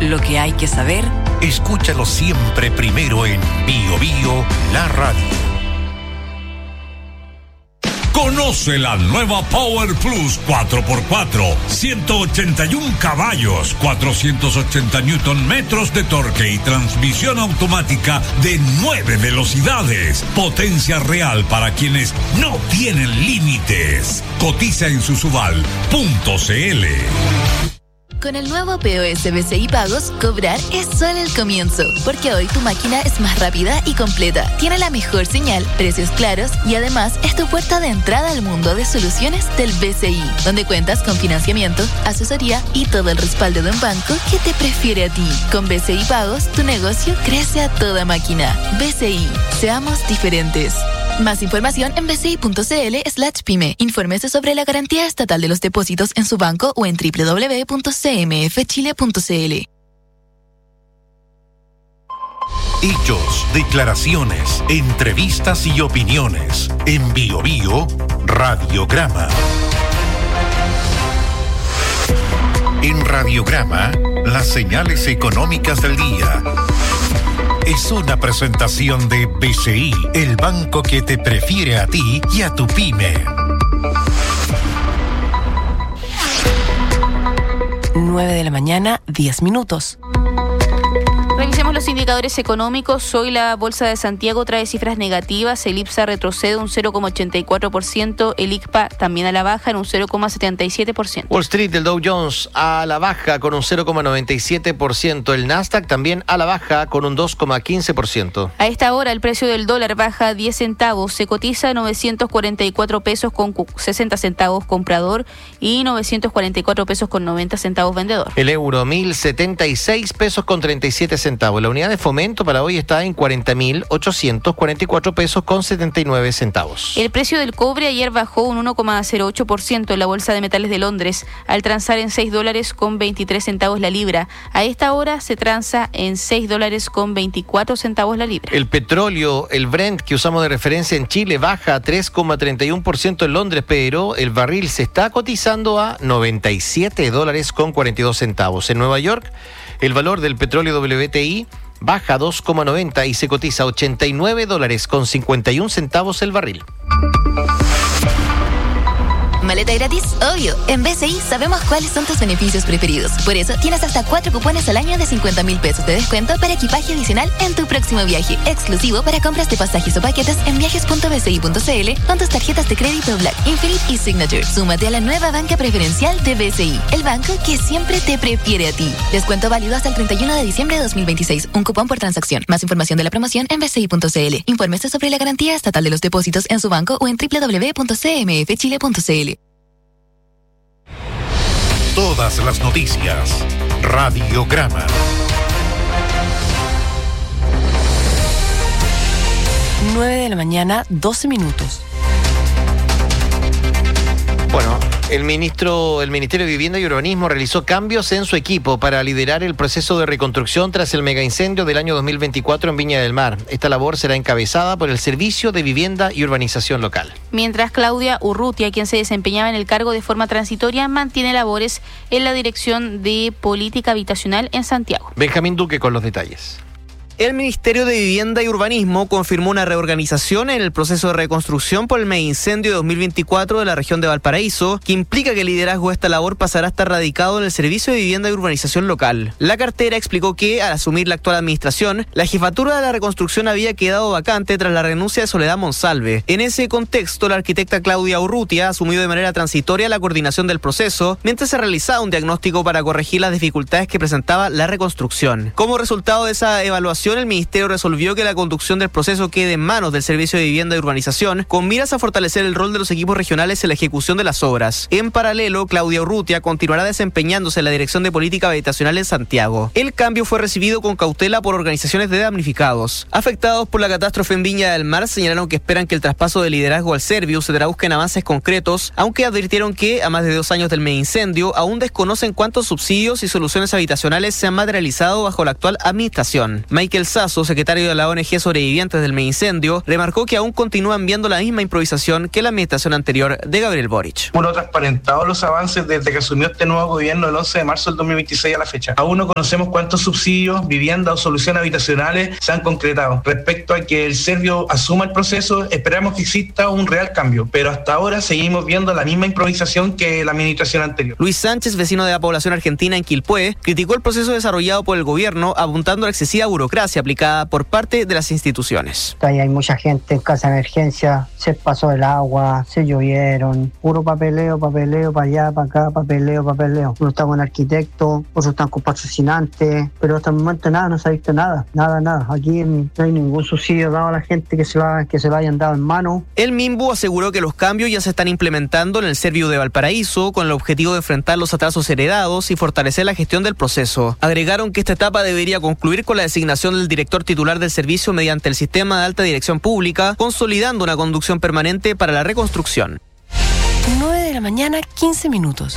Lo que hay que saber, escúchalo siempre primero en Bio Bio, la radio. Conoce la nueva Power Plus 4x4, 181 caballos, 480 Newton metros de torque y transmisión automática de 9 velocidades. Potencia real para quienes no tienen límites. Cotiza en susubal.cl. Con el nuevo POS BCI Pagos, cobrar es solo el comienzo, porque hoy tu máquina es más rápida y completa, tiene la mejor señal, precios claros y además es tu puerta de entrada al mundo de soluciones del BCI, donde cuentas con financiamiento, asesoría y todo el respaldo de un banco que te prefiere a ti. Con BCI Pagos, tu negocio crece a toda máquina. BCI, seamos diferentes. Más información en bci.cl/pyme. Infórmese sobre la garantía estatal de los depósitos en su banco o en www.cmfchile.cl. Hechos, declaraciones, entrevistas y opiniones. En Bio Bio, Radiograma. En Radiograma, las señales económicas del día. Es una presentación de BCI, el banco que te prefiere a ti y a tu pyme. 9 de la mañana, 10 minutos. Revisemos los indicadores económicos. Hoy la Bolsa de Santiago trae cifras negativas. El IPSA retrocede un 0,84%. El ICPA también a la baja en un 0,77%. Wall Street, el Dow Jones a la baja con un 0,97%. El Nasdaq también a la baja con un 2,15%. A esta hora el precio del dólar baja 10 centavos. Se cotiza a 944 pesos con 60 centavos comprador y 944 pesos con 90 centavos vendedor. El euro, 1.076 pesos con 37 centavos. La unidad de fomento para hoy está en 40.844 pesos con 79 centavos. El precio del cobre ayer bajó un 1,08% en la Bolsa de Metales de Londres, al transar en $6 con 23 centavos la libra. A esta hora se transa en $6 con 24 centavos la libra. El petróleo, el Brent, que usamos de referencia en Chile, baja 3,31% en Londres, pero el barril se está cotizando a $97 con 42 centavos. En Nueva York, el valor del petróleo WTI baja 2,90 y se cotiza a $89 con 51 centavos el barril. ¿Maleta gratis? Obvio. En BCI sabemos cuáles son tus beneficios preferidos. Por eso tienes hasta 4 cupones al año de 50.000 pesos de descuento para equipaje adicional en tu próximo viaje. Exclusivo para compras de pasajes o paquetes en viajes.bci.cl con tus tarjetas de crédito Black, Infinite y Signature. Súmate a la nueva banca preferencial de BCI, el banco que siempre te prefiere a ti. Descuento válido hasta el 31 de diciembre de 2026. Un cupón por transacción. Más información de la promoción en bci.cl. Infórmese sobre la garantía estatal de los depósitos en su banco o en www.cmfchile.cl. Todas las noticias. Radiograma. Nueve de la mañana, 12 minutos. Bueno, el Ministerio de Vivienda y Urbanismo realizó cambios en su equipo para liderar el proceso de reconstrucción tras el megaincendio del año 2024 en Viña del Mar. Esta labor será encabezada por el Servicio de Vivienda y Urbanización Local. Mientras Claudia Urrutia, quien se desempeñaba en el cargo de forma transitoria, mantiene labores en la Dirección de Política Habitacional en Santiago. Benjamín Duque con los detalles. El Ministerio de Vivienda y Urbanismo confirmó una reorganización en el proceso de reconstrucción por el megaincendio de 2024 de la región de Valparaíso, que implica que el liderazgo de esta labor pasará a estar radicado en el Servicio de Vivienda y Urbanización Local. La cartera explicó que, al asumir la actual administración, la jefatura de la reconstrucción había quedado vacante tras la renuncia de Soledad Monsalve. En ese contexto, la arquitecta Claudia Urrutia asumió de manera transitoria la coordinación del proceso, mientras se realizaba un diagnóstico para corregir las dificultades que presentaba la reconstrucción. Como resultado de esa evaluación, el Ministerio resolvió que la conducción del proceso quede en manos del Servicio de Vivienda y Urbanización, con miras a fortalecer el rol de los equipos regionales en la ejecución de las obras. En paralelo, Claudia Urrutia continuará desempeñándose en la Dirección de Política Habitacional en Santiago. El cambio fue recibido con cautela por organizaciones de damnificados. Afectados por la catástrofe en Viña del Mar señalaron que esperan que el traspaso de liderazgo al Serviu se traduzca en avances concretos, aunque advirtieron que, a más de 2 años del megaincendio, aún desconocen cuántos subsidios y soluciones habitacionales se han materializado bajo la actual administración. Michael Miquel Sasso, secretario de la ONG Sobrevivientes del Megaincendio, remarcó que aún continúan viendo la misma improvisación que la administración anterior de Gabriel Boric. Uno ha transparentado los avances desde que asumió este nuevo gobierno el 11 de marzo del 2026 a la fecha. Aún no conocemos cuántos subsidios, viviendas o soluciones habitacionales se han concretado. Respecto a que el Servio asuma el proceso, esperamos que exista un real cambio, pero hasta ahora seguimos viendo la misma improvisación que la administración anterior. Luis Sánchez, vecino de la población argentina en Quilpué, criticó el proceso desarrollado por el gobierno, apuntando a la excesiva burocracia aplicada por parte de las instituciones. Ahí hay mucha gente en casa de emergencia, se pasó el agua, se llovieron, puro papeleo para allá, para acá, papeleo. Uno está con arquitectos, otros están con patrocinantes, pero hasta el momento nada, no se ha visto nada. Aquí no hay ningún subsidio dado a la gente que se lo hayan dado en mano. El MIMBU aseguró que los cambios ya se están implementando en el Servio de Valparaíso con el objetivo de enfrentar los atrasos heredados y fortalecer la gestión del proceso. Agregaron que esta etapa debería concluir con la designación del director titular del servicio mediante el sistema de alta dirección pública, consolidando una conducción permanente para la reconstrucción. 9 de la mañana, 15 minutos.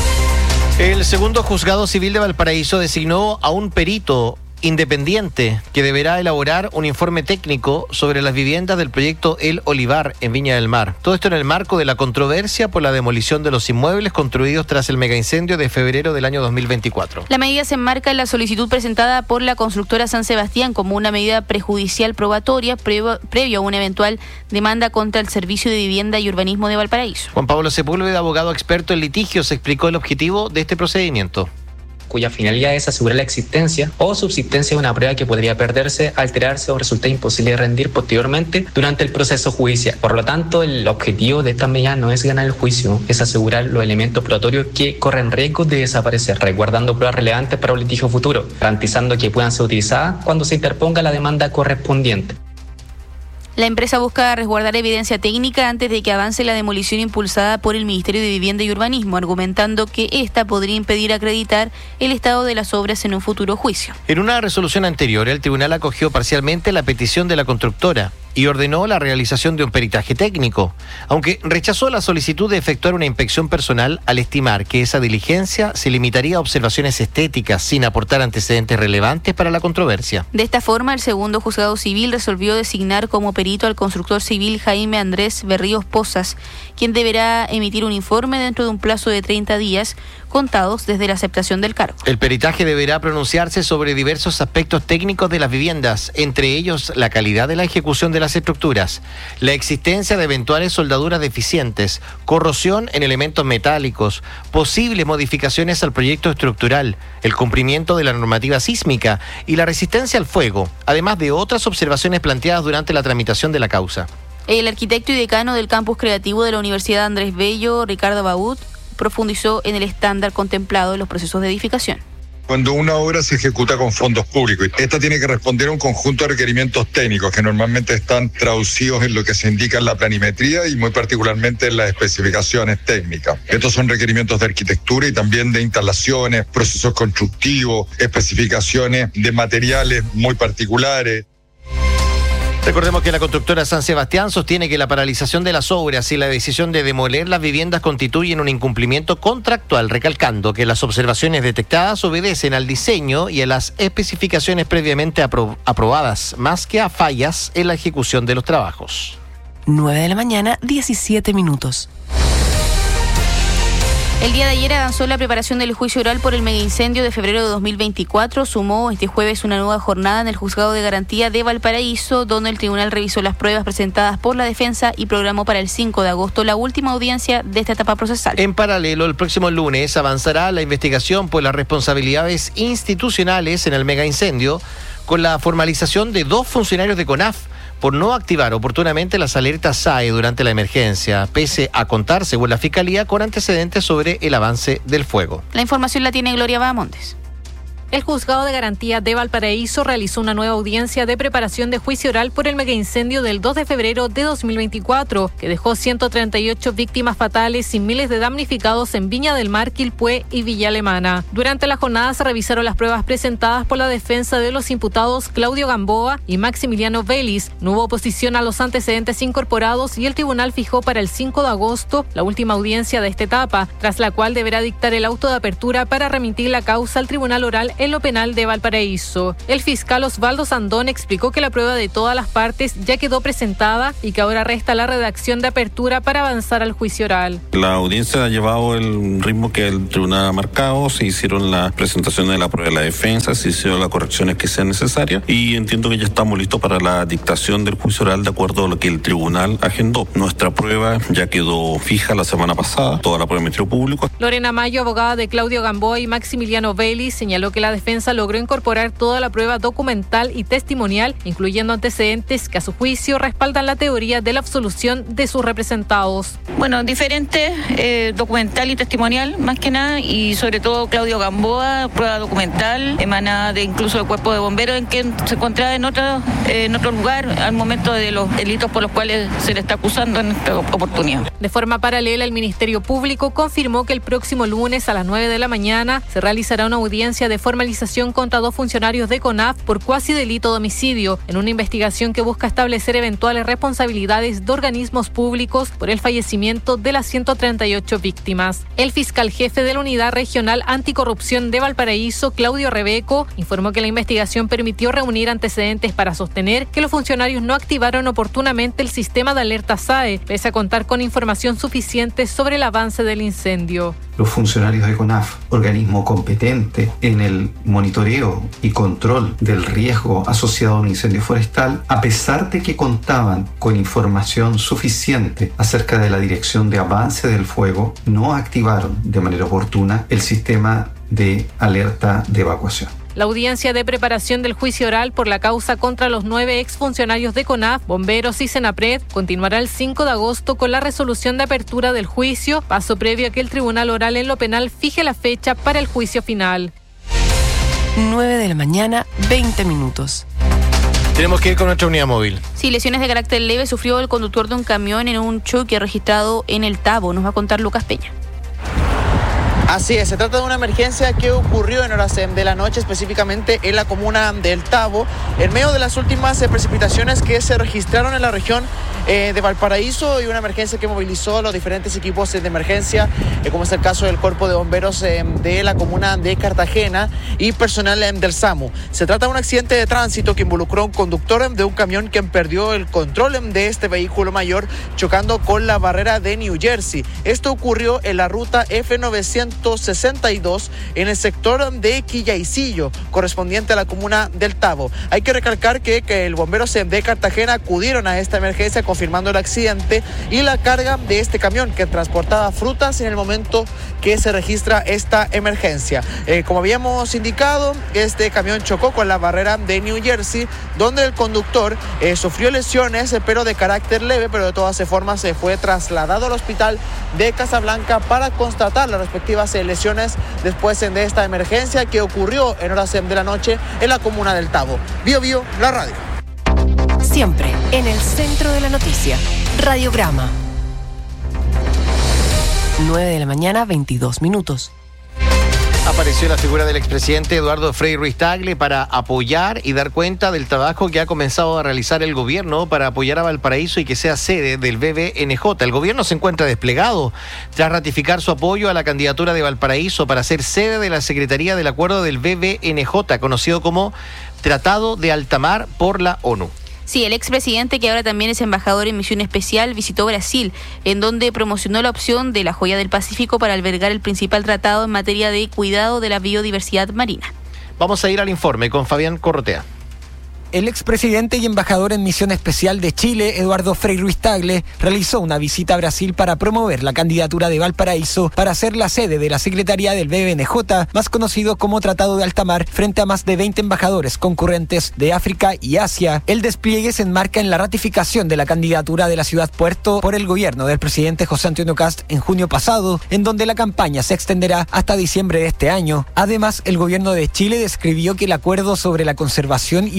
El segundo juzgado civil de Valparaíso designó a un perito independiente que deberá elaborar un informe técnico sobre las viviendas del proyecto El Olivar en Viña del Mar. Todo esto en el marco de la controversia por la demolición de los inmuebles construidos tras el megaincendio de febrero del año 2024. La medida se enmarca en la solicitud presentada por la constructora San Sebastián como una medida prejudicial probatoria previo a una eventual demanda contra el Servicio de Vivienda y Urbanismo de Valparaíso. Juan Pablo Sepúlveda, abogado experto en litigios, explicó el objetivo de este procedimiento, cuya finalidad es asegurar la existencia o subsistencia de una prueba que podría perderse, alterarse o resultar imposible de rendir posteriormente durante el proceso judicial. Por lo tanto, el objetivo de esta medida no es ganar el juicio, es asegurar los elementos probatorios que corren riesgo de desaparecer, resguardando pruebas relevantes para un litigio futuro, garantizando que puedan ser utilizadas cuando se interponga la demanda correspondiente. La empresa busca resguardar evidencia técnica antes de que avance la demolición impulsada por el Ministerio de Vivienda y Urbanismo, argumentando que esta podría impedir acreditar el estado de las obras en un futuro juicio. En una resolución anterior, el tribunal acogió parcialmente la petición de la constructora y ordenó la realización de un peritaje técnico, aunque rechazó la solicitud de efectuar una inspección personal al estimar que esa diligencia se limitaría a observaciones estéticas sin aportar antecedentes relevantes para la controversia. De esta forma, el segundo juzgado civil resolvió designar como perito al constructor civil Jaime Andrés Berríos Pozas, quien deberá emitir un informe dentro de un plazo de 30 días contados desde la aceptación del cargo. El peritaje deberá pronunciarse sobre diversos aspectos técnicos de las viviendas, entre ellos la calidad de la ejecución de las estructuras, la existencia de eventuales soldaduras deficientes, corrosión en elementos metálicos, posibles modificaciones al proyecto estructural, el cumplimiento de la normativa sísmica y la resistencia al fuego, además de otras observaciones planteadas durante la tramitación de la causa. El arquitecto y decano del campus creativo de la Universidad Andrés Bello, Ricardo Baud, profundizó en el estándar contemplado en los procesos de edificación. Cuando una obra se ejecuta con fondos públicos, esta tiene que responder a un conjunto de requerimientos técnicos que normalmente están traducidos en lo que se indica en la planimetría y muy particularmente en las especificaciones técnicas. Estos son requerimientos de arquitectura y también de instalaciones, procesos constructivos, especificaciones de materiales muy particulares. Recordemos que la constructora San Sebastián sostiene que la paralización de las obras y la decisión de demoler las viviendas constituyen un incumplimiento contractual, recalcando que las observaciones detectadas obedecen al diseño y a las especificaciones previamente aprobadas, más que a fallas en la ejecución de los trabajos. 9 de la mañana, 17 minutos. El día de ayer avanzó la preparación del juicio oral por el megaincendio de febrero de 2024. Sumó este jueves una nueva jornada en el Juzgado de Garantía de Valparaíso, donde el tribunal revisó las pruebas presentadas por la defensa y programó para el 5 de agosto la última audiencia de esta etapa procesal. En paralelo, el próximo lunes avanzará la investigación por las responsabilidades institucionales en el megaincendio, con la formalización de 2 funcionarios de CONAF por no activar oportunamente las alertas SAE durante la emergencia, pese a contar, según la Fiscalía, con antecedentes sobre el avance del fuego. La información la tiene Gloria Bahamontes. El Juzgado de Garantía de Valparaíso realizó una nueva audiencia de preparación de juicio oral por el megaincendio del 2 de febrero de 2024, que dejó 138 víctimas fatales y miles de damnificados en Viña del Mar, Quilpué y Villa Alemana. Durante la jornada se revisaron las pruebas presentadas por la defensa de los imputados Claudio Gamboa y Maximiliano Vélez. No hubo oposición a los antecedentes incorporados y el tribunal fijó para el 5 de agosto la última audiencia de esta etapa, tras la cual deberá dictar el auto de apertura para remitir la causa al tribunal oral en lo penal de Valparaíso. El fiscal Osvaldo Sandón explicó que la prueba de todas las partes ya quedó presentada y que ahora resta la redacción de apertura para avanzar al juicio oral. La audiencia ha llevado el ritmo que el tribunal ha marcado, se hicieron las presentaciones de la prueba de la defensa, se hicieron las correcciones que sean necesarias y entiendo que ya estamos listos para la dictación del juicio oral de acuerdo a lo que el tribunal agendó. Nuestra prueba ya quedó fija la semana pasada, toda la prueba del Ministerio Público. Lorena Mayo, abogada de Claudio Gamboa y Maximiliano Vélez, señaló que la defensa logró incorporar toda la prueba documental y testimonial, incluyendo antecedentes que a su juicio respaldan la teoría de la absolución de sus representados. Bueno, diferente, documental y testimonial, más que nada, y sobre todo Claudio Gamboa, prueba documental, emanada de incluso del cuerpo de bomberos, en que se encontraba en otro lugar al momento de los delitos por los cuales se le está acusando en esta oportunidad. De forma paralela, el Ministerio Público confirmó que el próximo lunes a las 9 de la mañana se realizará una audiencia de formalización contra 2 funcionarios de CONAF por cuasi delito de homicidio, en una investigación que busca establecer eventuales responsabilidades de organismos públicos por el fallecimiento de las 138 víctimas. El fiscal jefe de la Unidad Regional Anticorrupción de Valparaíso, Claudio Rebeco, informó que la investigación permitió reunir antecedentes para sostener que los funcionarios no activaron oportunamente el sistema de alerta SAE, pese a contar con información suficiente sobre el avance del incendio. Los funcionarios de CONAF, organismo competente en el monitoreo y control del riesgo asociado a un incendio forestal, a pesar de que contaban con información suficiente acerca de la dirección de avance del fuego, no activaron de manera oportuna el sistema de alerta de evacuación. La audiencia de preparación del juicio oral por la causa contra los 9 exfuncionarios de CONAF, bomberos y Senapred continuará el 5 de agosto con la resolución de apertura del juicio, paso previo a que el Tribunal Oral en lo Penal fije la fecha para el juicio final. 9 de la mañana, 20 minutos. Tenemos que ir con nuestra unidad móvil. Sí, lesiones de carácter leve sufrió el conductor de un camión en un choque registrado en el Tabo. Nos va a contar Lucas Peña. Así es, se trata de una emergencia que ocurrió en horas de la noche, específicamente en la comuna del Tabo, en medio de las últimas precipitaciones que se registraron en la región de Valparaíso, y una emergencia que movilizó a los diferentes equipos de emergencia, como es el caso del Cuerpo de Bomberos de la comuna de Cartagena y personal del SAMU. Se trata de un accidente de tránsito que involucró a un conductor de un camión quien perdió el control de este vehículo mayor, chocando con la barrera de New Jersey. Esto ocurrió en la ruta F962 en el sector de Quillaisillo, correspondiente a la comuna del Tabo. Hay que recalcar que el bomberos de Cartagena acudieron a esta emergencia confirmando el accidente y la carga de este camión que transportaba frutas en el momento que se registra esta emergencia. Como habíamos indicado, este camión chocó con la barrera de New Jersey, donde el conductor sufrió lesiones, pero de carácter leve, pero de todas formas se fue trasladado al hospital de Casablanca para constatar las respectivas lesiones después de esta emergencia que ocurrió en horas de la noche en la comuna del Tabo. Bio Bio, la radio. Siempre en el centro de la noticia. Radiograma. 9 de la mañana, 22 minutos. Apareció la figura del expresidente Eduardo Frei Ruiz-Tagle para apoyar y dar cuenta del trabajo que ha comenzado a realizar el gobierno para apoyar a Valparaíso y que sea sede del BBNJ. El gobierno se encuentra desplegado tras ratificar su apoyo a la candidatura de Valparaíso para ser sede de la Secretaría del Acuerdo del BBNJ, conocido como Tratado de Alta Mar por la ONU. Sí, el expresidente, que ahora también es embajador en misión especial, visitó Brasil, en donde promocionó la opción de la Joya del Pacífico para albergar el principal tratado en materia de cuidado de la biodiversidad marina. Vamos a ir al informe con Fabián Corrotea. El expresidente y embajador en misión especial de Chile, Eduardo Frei Ruiz-Tagle, realizó una visita a Brasil para promover la candidatura de Valparaíso para ser la sede de la Secretaría del BBNJ, más conocido como Tratado de Alta Mar, frente a más de 20 embajadores concurrentes de África y Asia. El despliegue se enmarca en la ratificación de la candidatura de la ciudad puerto por el gobierno del presidente José Antonio Kast en junio pasado, en donde la campaña se extenderá hasta diciembre de este año. Además, el gobierno de Chile describió que el acuerdo sobre la conservación y el uso social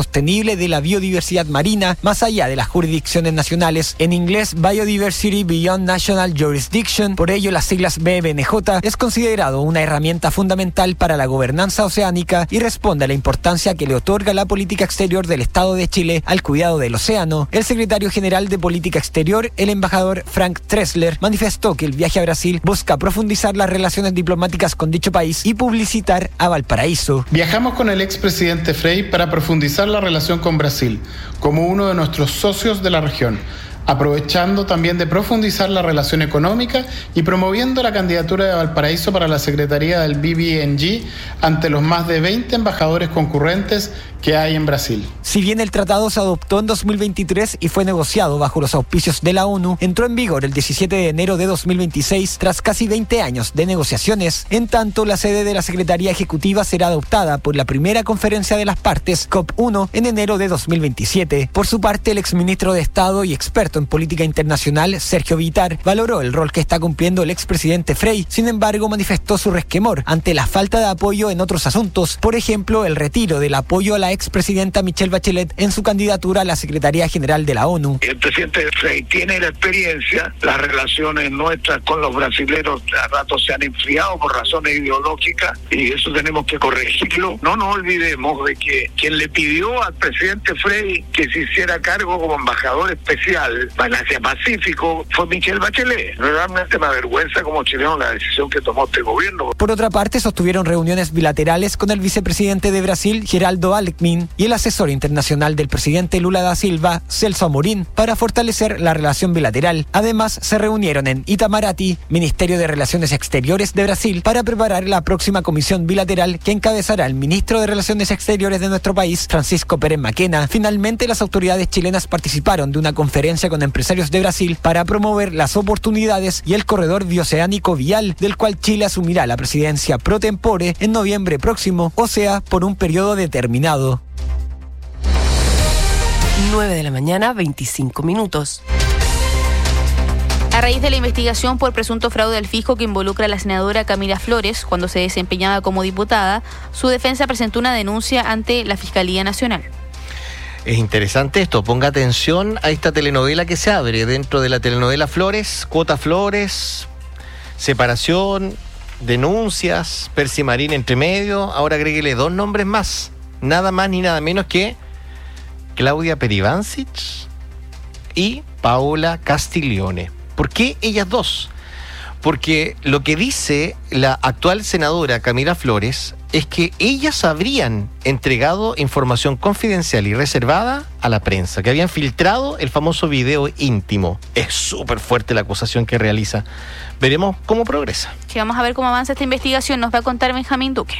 sostenible de la biodiversidad marina más allá de las jurisdicciones nacionales. En inglés, Biodiversity Beyond National Jurisdiction, por ello las siglas BBNJ, es considerado una herramienta fundamental para la gobernanza oceánica y responde a la importancia que le otorga la política exterior del Estado de Chile al cuidado del océano. El secretario general de Política Exterior, el embajador Frank Tressler, manifestó que el viaje a Brasil busca profundizar las relaciones diplomáticas con dicho país y publicitar a Valparaíso. Viajamos con el expresidente Frei para profundizar la relación con Brasil, como uno de nuestros socios de la región, aprovechando también de profundizar la relación económica y promoviendo la candidatura de Valparaíso para la Secretaría del BBNG ante los más de 20 embajadores concurrentes que hay en Brasil. Si bien el tratado se adoptó en 2023 y fue negociado bajo los auspicios de la ONU, entró en vigor el 17 de enero de 2026 tras casi 20 años de negociaciones. En tanto, la sede de la Secretaría Ejecutiva será adoptada por la primera conferencia de las partes, COP1, en enero de 2027. Por su parte, el exministro de Estado y experto en política internacional, Sergio Vitar, valoró el rol que está cumpliendo el expresidente Frei. Sin embargo, manifestó su resquemor ante la falta de apoyo en otros asuntos, por ejemplo, el retiro del apoyo a la expresidenta Michelle Bachelet en su candidatura a la Secretaría General de la ONU. El presidente Frei tiene la experiencia, las relaciones nuestras con los brasileños a rato se han enfriado por razones ideológicas y eso tenemos que corregirlo. No nos olvidemos de que quien le pidió al presidente Frei que se hiciera cargo como embajador especial para Asia Pacífico fue Michelle Bachelet. Realmente me avergüenza como chileno la decisión que tomó este gobierno. Por otra parte, sostuvieron reuniones bilaterales con el vicepresidente de Brasil, Geraldo Alckmin, y el asesor internacional del presidente Lula da Silva, Celso Amorín, para fortalecer la relación bilateral. Además, se reunieron en Itamaraty, Ministerio de Relaciones Exteriores de Brasil, para preparar la próxima comisión bilateral que encabezará el ministro de Relaciones Exteriores de nuestro país, Francisco Pérez Maquena. Finalmente, las autoridades chilenas participaron de una conferencia con empresarios de Brasil para promover las oportunidades y el corredor bioceánico vial, del cual Chile asumirá la presidencia pro tempore en noviembre próximo, o sea, por un periodo determinado. 9 de la mañana, 25 minutos. A raíz de la investigación por presunto fraude al fisco que involucra a la senadora Camila Flores cuando se desempeñaba como diputada, su defensa presentó una denuncia ante la Fiscalía Nacional. Es interesante esto, ponga atención a esta telenovela que se abre. Dentro de la telenovela Flores, cuota Flores, separación, denuncias, Percy Marín entre medio, ahora agréguele 2 nombres más, nada más ni nada menos que Claudia Peribancic y Paola Castiglione. ¿Por qué ellas dos? Porque lo que dice la actual senadora Camila Flores es que ellas habrían entregado información confidencial y reservada a la prensa, que habían filtrado el famoso video íntimo. Es súper fuerte la acusación que realiza. Veremos cómo progresa. Sí, vamos a ver cómo avanza esta investigación. Nos va a contar Benjamín Duque.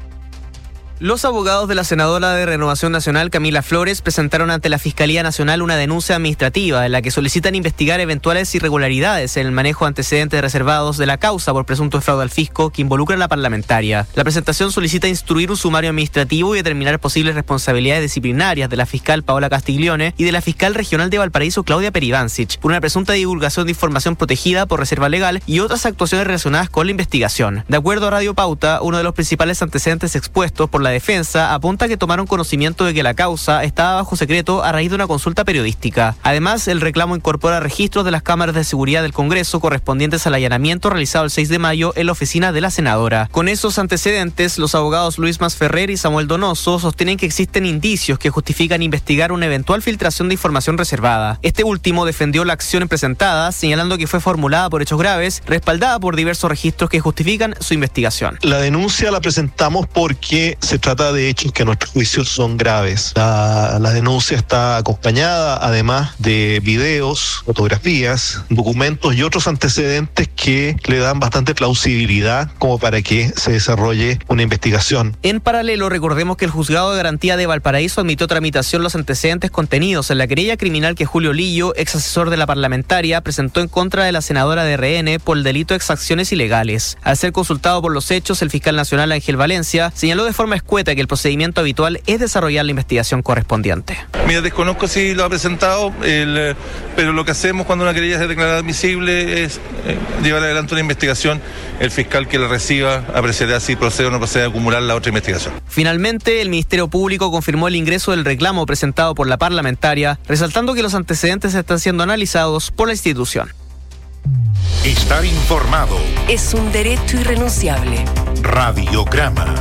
Los abogados de la senadora de Renovación Nacional, Camila Flores, presentaron ante la Fiscalía Nacional una denuncia administrativa en la que solicitan investigar eventuales irregularidades en el manejo de antecedentes reservados de la causa por presunto fraude al fisco que involucra a la parlamentaria. La presentación solicita instruir un sumario administrativo y determinar posibles responsabilidades disciplinarias de la fiscal Paola Castiglione y de la fiscal regional de Valparaíso, Claudia Peribancic, por una presunta divulgación de información protegida por reserva legal y otras actuaciones relacionadas con la investigación. De acuerdo a Radio Pauta, uno de los principales antecedentes expuestos por la defensa apunta que tomaron conocimiento de que la causa estaba bajo secreto a raíz de una consulta periodística. Además, el reclamo incorpora registros de las cámaras de seguridad del Congreso correspondientes al allanamiento realizado el 6 de mayo en la oficina de la senadora. Con esos antecedentes, los abogados Luis Masferrer y Samuel Donoso sostienen que existen indicios que justifican investigar una eventual filtración de información reservada. Este último defendió la acción presentada, señalando que fue formulada por hechos graves, respaldada por diversos registros que justifican su investigación. La denuncia la presentamos porque se trata de hechos que a nuestro juicio son graves. La denuncia está acompañada además de videos, fotografías, documentos y otros antecedentes que le dan bastante plausibilidad como para que se desarrolle una investigación. En paralelo, recordemos que el Juzgado de Garantía de Valparaíso admitió tramitación los antecedentes contenidos en la querella criminal que Julio Lillo, ex asesor de la parlamentaria, presentó en contra de la senadora de RN por el delito de exacciones ilegales. Al ser consultado por los hechos, el fiscal nacional Ángel Valencia señaló de forma escueta que el procedimiento habitual es desarrollar la investigación correspondiente. Mira, desconozco si lo ha presentado, pero lo que hacemos cuando una querella es declarada admisible es llevar adelante una investigación. El fiscal que la reciba apreciará si procede o no procede a acumular la otra investigación. Finalmente, el Ministerio Público confirmó el ingreso del reclamo presentado por la parlamentaria, resaltando que los antecedentes están siendo analizados por la institución. Estar informado es un derecho irrenunciable. Radiograma.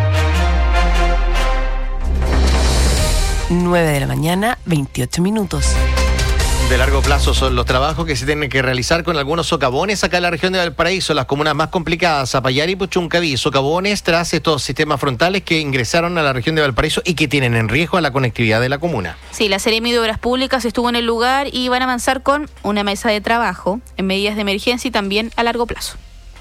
9 de la mañana, 28 minutos. De largo plazo son los trabajos que se tienen que realizar con algunos socavones acá en la región de Valparaíso, las comunas más complicadas, Zapallar y Puchuncaví. Socavones tras estos sistemas frontales que ingresaron a la región de Valparaíso y que tienen en riesgo a la conectividad de la comuna. Sí, la Seremi de Obras Públicas estuvo en el lugar y van a avanzar con una mesa de trabajo en medidas de emergencia y también a largo plazo.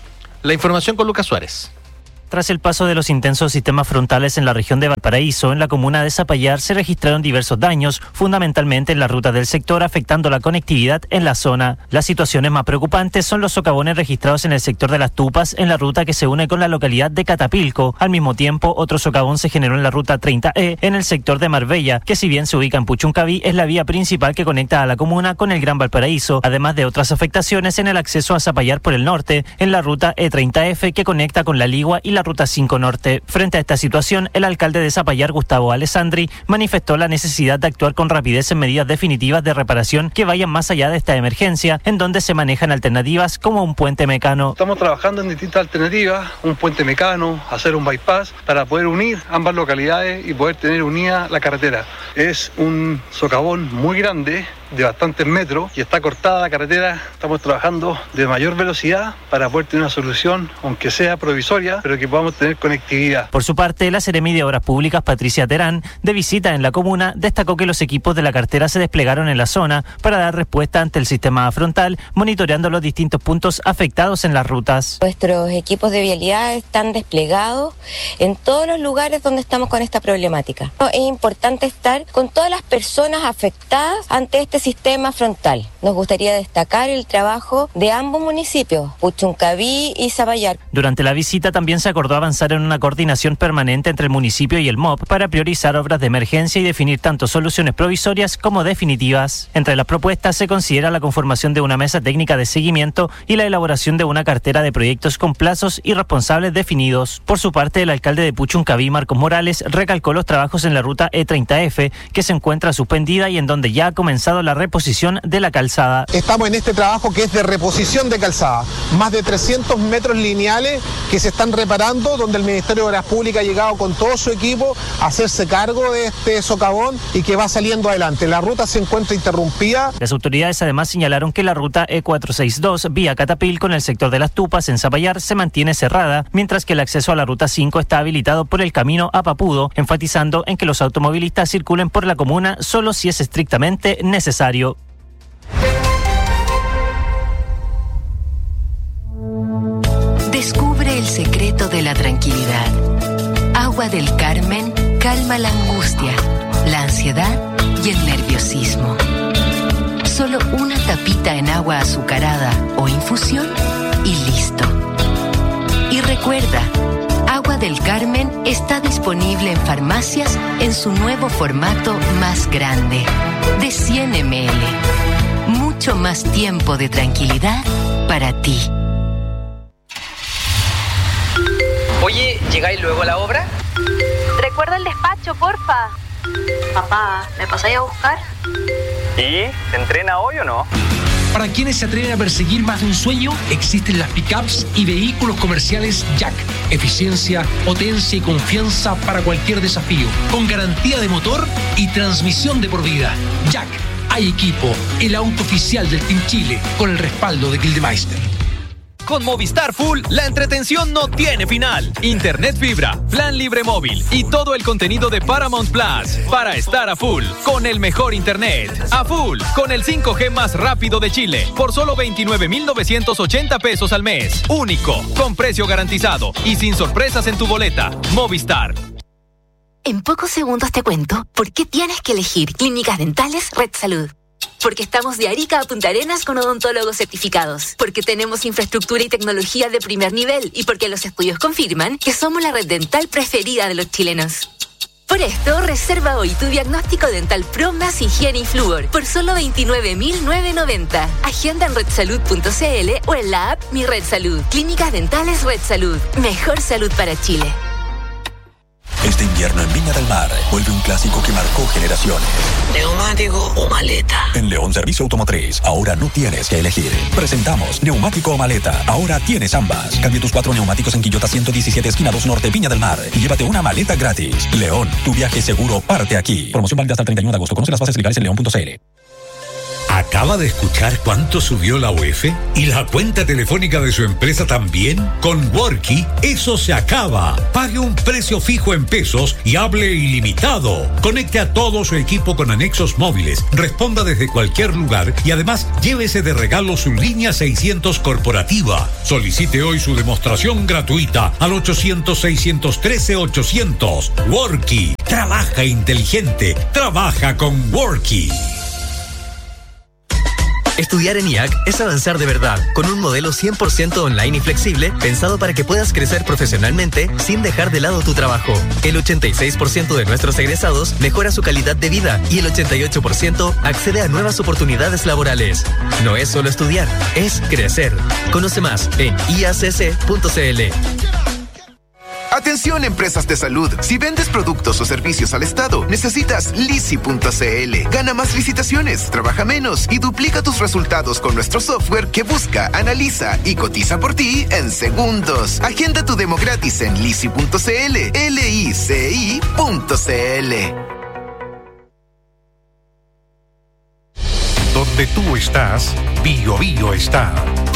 La información con Lucas Suárez. Tras el paso de los intensos sistemas frontales en la región de Valparaíso, en la comuna de Zapallar se registraron diversos daños, fundamentalmente en la ruta del sector, afectando la conectividad en la zona. Las situaciones más preocupantes son los socavones registrados en el sector de Las Tupas, en la ruta que se une con la localidad de Catapilco. Al mismo tiempo, otro socavón se generó en la ruta 30E, en el sector de Marbella, que si bien se ubica en Puchuncaví, es la vía principal que conecta a la comuna con el Gran Valparaíso, además de otras afectaciones en el acceso a Zapallar por el norte, en la ruta E30F, que conecta con La Ligua y la Ruta 5 Norte. Frente a esta situación, el alcalde de Zapallar, Gustavo Alessandri, manifestó la necesidad de actuar con rapidez en medidas definitivas de reparación que vayan más allá de esta emergencia, en donde se manejan alternativas como un puente mecano. Estamos trabajando en distintas alternativas, un puente mecano, hacer un bypass para poder unir ambas localidades y poder tener unida la carretera. Es un socavón muy grande, de bastantes metros, y está cortada la carretera. Estamos trabajando de mayor velocidad para poder tener una solución, aunque sea provisoria, pero que podamos tener conectividad. Por su parte, la Seremi de Obras Públicas, Patricia Terán, de visita en la comuna, destacó que los equipos de la cartera se desplegaron en la zona para dar respuesta ante el sistema frontal, monitoreando los distintos puntos afectados en las rutas. Nuestros equipos de vialidad están desplegados en todos los lugares donde estamos con esta problemática. Es importante estar con todas las personas afectadas ante este sistema frontal. Nos gustaría destacar el trabajo de ambos municipios, Puchuncaví y Zapallar. Durante la visita también se acordó avanzar en una coordinación permanente entre el municipio y el MOP para priorizar obras de emergencia y definir tanto soluciones provisorias como definitivas. Entre las propuestas se considera la conformación de una mesa técnica de seguimiento y la elaboración de una cartera de proyectos con plazos y responsables definidos. Por su parte, el alcalde de Puchuncaví, Marcos Morales, recalcó los trabajos en la ruta E30F, que se encuentra suspendida y en donde ya ha comenzado la reposición de la calzada. Estamos en este trabajo que es de reposición de calzada. Más de 300 metros lineales que se están reparando, donde el Ministerio de Obras Públicas ha llegado con todo su equipo a hacerse cargo de este socavón y que va saliendo adelante. La ruta se encuentra interrumpida. Las autoridades además señalaron que la ruta E462, vía Catapilco en el sector de Las Tupas, en Zapallar, se mantiene cerrada, mientras que el acceso a la ruta 5 está habilitado por el camino a Papudo, enfatizando en que los automovilistas circulen por la comuna solo si es estrictamente necesario. Descubre el secreto de la tranquilidad. Agua del Carmen calma la angustia, la ansiedad y el nerviosismo. Solo una tapita en agua azucarada o infusión y listo. Y recuerda, Agua del Carmen está disponible en farmacias en su nuevo formato más grande, de 100 ml. Mucho más tiempo de tranquilidad para ti. Oye, ¿llegáis luego a la obra? Recuerda el despacho, porfa. Papá, ¿me pasáis a buscar? ¿Y? ¿Se entrena hoy o no? Para quienes se atreven a perseguir más de un sueño, existen las pickups y vehículos comerciales Jack. Eficiencia, potencia y confianza para cualquier desafío. Con garantía de motor y transmisión de por vida. Jack, hay equipo. El auto oficial del Team Chile, con el respaldo de Gildemeister. Con Movistar Full, la entretención no tiene final. Internet fibra, plan libre móvil y todo el contenido de Paramount Plus para estar a full con el mejor internet. A full con el 5G más rápido de Chile por solo 29,980 pesos al mes. Único, con precio garantizado y sin sorpresas en tu boleta. Movistar. En pocos segundos te cuento por qué tienes que elegir Clínicas Dentales Red Salud. Porque estamos de Arica a Punta Arenas con odontólogos certificados. Porque tenemos infraestructura y tecnología de primer nivel. Y porque los estudios confirman que somos la red dental preferida de los chilenos. Por esto, reserva hoy tu diagnóstico dental Pro más higiene y flúor por solo 29.990. Agenda en redsalud.cl o en la app Mi Red Salud. Clínicas Dentales Red Salud. Mejor salud para Chile. Este invierno en Viña del Mar vuelve un clásico que marcó generaciones. ¿Neumático o maleta? En León Servicio Automotriz, ahora no tienes que elegir. Presentamos neumático o maleta. Ahora tienes ambas. Cambia tus 4 neumáticos en Quillota 117 esquina 2 Norte, Viña del Mar. Y llévate una maleta gratis. León, tu viaje seguro parte aquí. Promoción válida hasta el 31 de agosto. Conoce las bases legales en león.cl. ¿Acaba de escuchar cuánto subió la UF? ¿Y la cuenta telefónica de su empresa también? Con Worky, eso se acaba. Pague un precio fijo en pesos y hable ilimitado. Conecte a todo su equipo con anexos móviles, responda desde cualquier lugar y además llévese de regalo su línea 600 corporativa. Solicite hoy su demostración gratuita al 800-613-800. Worky. Trabaja inteligente. Trabaja con Worky. Estudiar en IAC es avanzar de verdad, con un modelo 100% online y flexible, pensado para que puedas crecer profesionalmente sin dejar de lado tu trabajo. El 86% de nuestros egresados mejora su calidad de vida y el 88% accede a nuevas oportunidades laborales. No es solo estudiar, es crecer. Conoce más en iacc.cl. Atención, empresas de salud. Si vendes productos o servicios al Estado, necesitas Lisi.cl. Gana más licitaciones, trabaja menos y duplica tus resultados con nuestro software que busca, analiza y cotiza por ti en segundos. Agenda tu demo gratis en Lisi.cl. LICI.cl. Donde tú estás, Bio Bio está.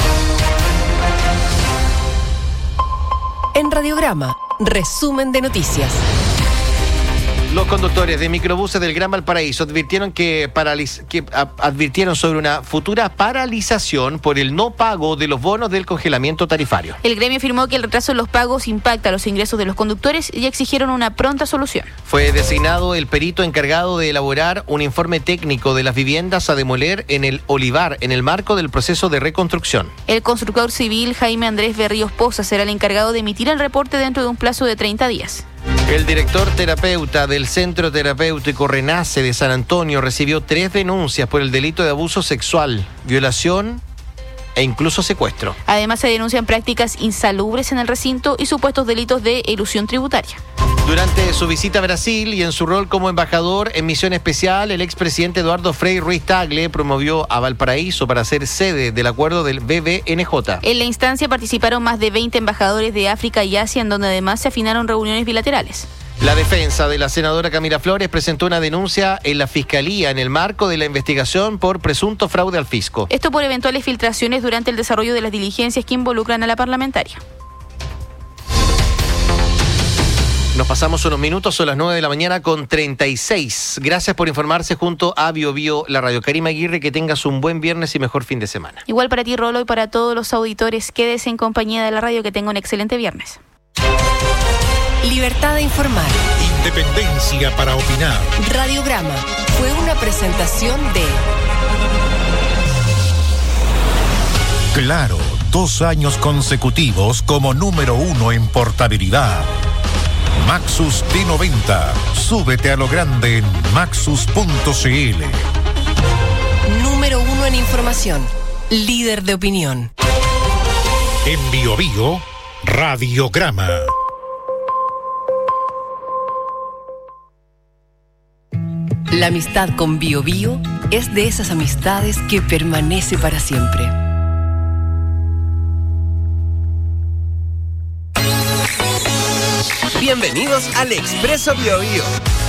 En Radiograma, resumen de noticias. Los conductores de microbuses del Gran Valparaíso advirtieron advirtieron sobre una futura paralización por el no pago de los bonos del congelamiento tarifario. El gremio afirmó que el retraso en los pagos impacta los ingresos de los conductores y exigieron una pronta solución. Fue designado el perito encargado de elaborar un informe técnico de las viviendas a demoler en el Olivar en el marco del proceso de reconstrucción. El constructor civil Jaime Andrés Berríos Poza será el encargado de emitir el reporte dentro de un plazo de 30 días. El director terapeuta del Centro Terapéutico Renace de San Antonio recibió 3 denuncias por el delito de abuso sexual, violación e incluso secuestro. Además, se denuncian prácticas insalubres en el recinto y supuestos delitos de elusión tributaria. Durante su visita a Brasil y en su rol como embajador en misión especial, el expresidente Eduardo Frei Ruiz-Tagle promovió a Valparaíso para ser sede del acuerdo del BBNJ. En la instancia participaron más de 20 embajadores de África y Asia, en donde además se afinaron reuniones bilaterales. La defensa de la senadora Camila Flores presentó una denuncia en la Fiscalía en el marco de la investigación por presunto fraude al fisco. Esto por eventuales filtraciones durante el desarrollo de las diligencias que involucran a la parlamentaria. Nos pasamos unos minutos, son las 9 de la mañana con 36. Gracias por informarse junto a Bio Bio, la radio. Karima Aguirre, que tengas un buen viernes y mejor fin de semana. Igual para ti, Rolo, y para todos los auditores, quédese en compañía de la radio, que tenga un excelente viernes. Libertad de informar. Independencia para opinar. Radiograma fue una presentación de Claro, 2 años consecutivos como número 1 en portabilidad. Maxus T90. Súbete a lo grande en maxus.cl. Número 1 en información. Líder de opinión. En Bio Bio, Radiograma. La amistad con Bio Bio es de esas amistades que permanece para siempre. Bienvenidos al Expreso Bio Bio.